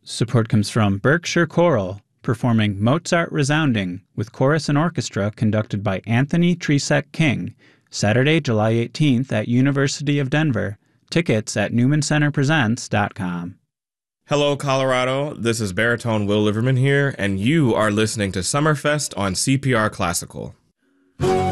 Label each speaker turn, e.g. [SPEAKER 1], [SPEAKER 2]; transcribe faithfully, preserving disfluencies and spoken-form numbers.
[SPEAKER 1] Support comes from Berkshire Choral, performing Mozart Resounding with chorus and orchestra conducted by Anthony Tresek King, Saturday, July eighteenth at University of Denver. Tickets at newman center presents dot com.
[SPEAKER 2] Hello, Colorado. This is baritone Will Liverman here, and you are listening to Summerfest on C P R Classical.